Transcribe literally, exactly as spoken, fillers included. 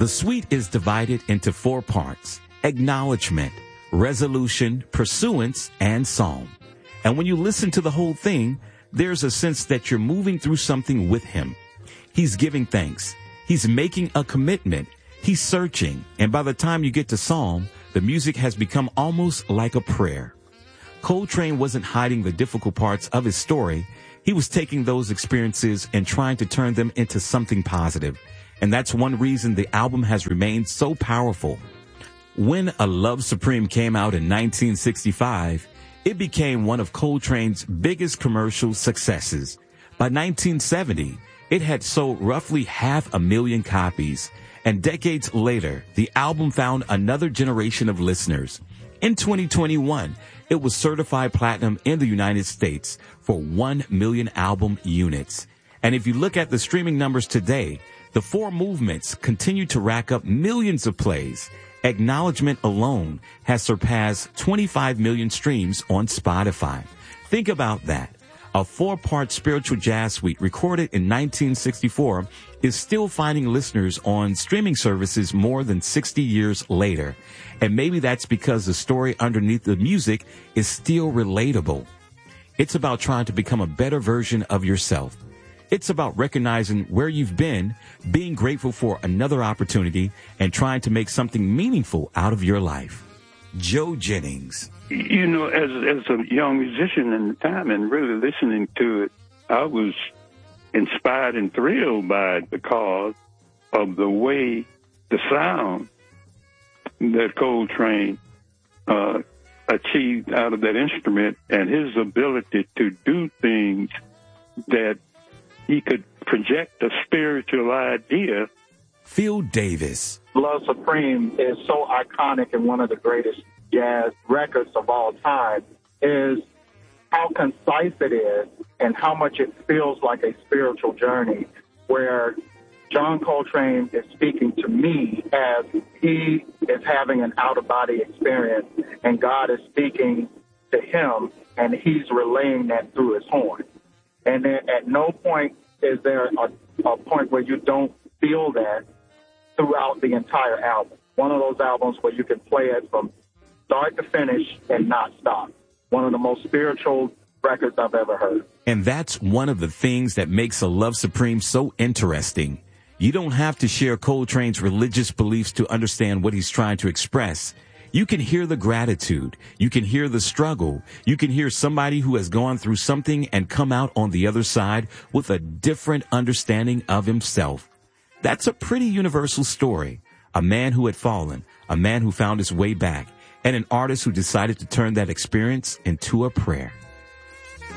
The suite is divided into four parts: acknowledgement, resolution, pursuance, and psalm. And when you listen to the whole thing, there's a sense that you're moving through something with him. He's giving thanks. He's making a commitment. He's searching. And by the time you get to psalm, the music has become almost like a prayer. Coltrane wasn't hiding the difficult parts of his story. He was taking those experiences and trying to turn them into something positive. And that's one reason the album has remained so powerful. When A Love Supreme came out in nineteen sixty-five, it became one of Coltrane's biggest commercial successes. By nineteen seventy, it had sold roughly half a million copies. And decades later, the album found another generation of listeners. In twenty twenty-one, it was certified platinum in the United States for one million album units. And if you look at the streaming numbers today, the four movements continue to rack up millions of plays. Acknowledgement alone has surpassed twenty-five million streams on Spotify. Think about that. A four-part spiritual jazz suite recorded in nineteen sixty-four is still finding listeners on streaming services more than sixty years later. And maybe that's because the story underneath the music is still relatable. It's about trying to become a better version of yourself. It's about recognizing where you've been, being grateful for another opportunity, and trying to make something meaningful out of your life. Joe Jennings. You know, as as a young musician in the time and really listening to it, I was inspired and thrilled by it because of the way the sound that Coltrane uh, achieved out of that instrument and his ability to do things that he could project a spiritual idea. Phil Davis. Love Supreme is so iconic and one of the greatest jazz records of all time, is how concise it is and how much it feels like a spiritual journey where John Coltrane is speaking to me as he is having an out-of-body experience, and God is speaking to him, and he's relaying that through his horn. And then at no point is there a, a point where you don't feel that throughout the entire album. One of those albums where you can play it from start to finish and not stop. One of the most spiritual records I've ever heard. And that's one of the things that makes A Love Supreme so interesting. You don't have to share Coltrane's religious beliefs to understand what he's trying to express. You can hear the gratitude. You can hear the struggle. You can hear somebody who has gone through something and come out on the other side with a different understanding of himself. That's a pretty universal story. A man who had fallen, a man who found his way back, and an artist who decided to turn that experience into a prayer.